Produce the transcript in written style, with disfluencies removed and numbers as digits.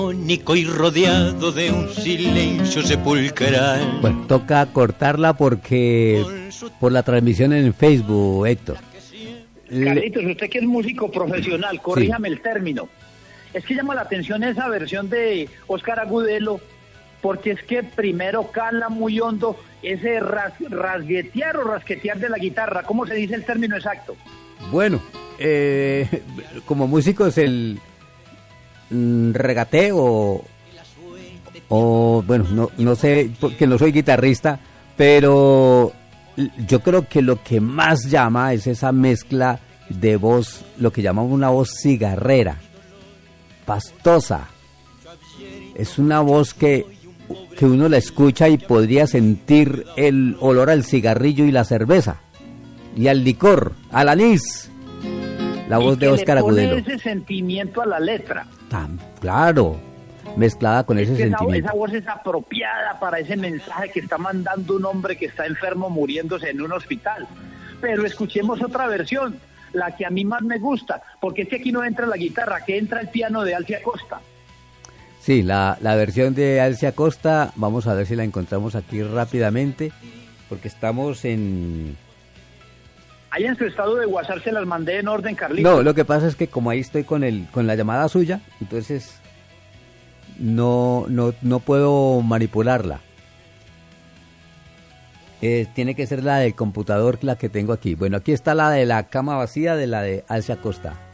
Único y rodeado de un silencio sepulcral. Bueno, toca cortarla porque por la transmisión en Facebook, Héctor. Carlitos, usted que es músico profesional, corríjame el término. Es que llama la atención esa versión de Óscar Agudelo, porque es que primero cala muy hondo ese rasguetear o rasquetear de la guitarra. ¿Cómo se dice el término exacto? Bueno, como músico es el regateo o bueno, no sé, porque no soy guitarrista, pero yo creo que lo que más llama es esa mezcla de voz, lo que llamamos una voz cigarrera, pastosa. Es una voz que uno la escucha y podría sentir el olor al cigarrillo y la cerveza, y al licor, al anís. La voz de Óscar Agudelo. Ese sentimiento a la letra. Claro, mezclada con ese sentimiento. Esa voz es apropiada para ese mensaje que está mandando un hombre que está enfermo muriéndose en un hospital. Pero escuchemos otra versión, la que a mí más me gusta, porque es que aquí no entra la guitarra, que entra el piano de Alcia Costa. Sí, la versión de Alcia Costa, vamos a ver si la encontramos aquí rápidamente, porque estamos en... Ahí en su estado de WhatsApp se las mandé en orden, Carlitos. No, lo que pasa es que como ahí estoy con la llamada suya, entonces no puedo manipularla. Tiene que ser la del computador, la que tengo aquí. Bueno, aquí está la de la cama vacía, de la de Alcia Costa.